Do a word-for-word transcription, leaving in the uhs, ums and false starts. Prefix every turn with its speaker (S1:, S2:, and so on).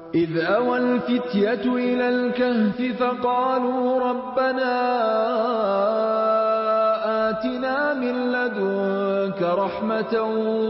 S1: إذ أوى الفتية إلى الكهف فقالوا ربنا آتنا من لدنك رحمة